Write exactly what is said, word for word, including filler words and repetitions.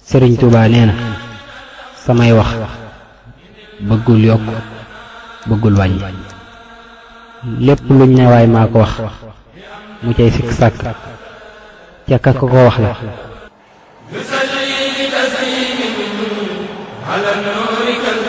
Sëriñ Tuubaa nee na samay wax bëggul yokk bëggul wàññi lépp luñ ne waay maa ko wax mu cay sikk sàkk ca ka ko wax la على النور